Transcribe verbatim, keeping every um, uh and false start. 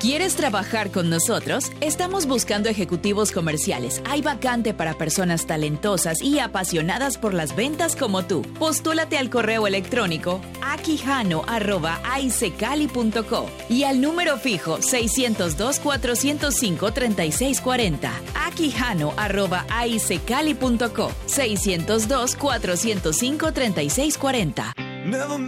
¿Quieres trabajar con nosotros? Estamos buscando ejecutivos comerciales. Hay vacante para personas talentosas y apasionadas por las ventas como tú. Postúlate al correo electrónico aquijano arroba aicecali punto co y al número fijo seiscientos dos, cuatrocientos cinco, treinta y seis cuarenta. aquijano arroba aicecali punto co seiscientos dos, cuatrocientos cinco, treinta y seis cuarenta.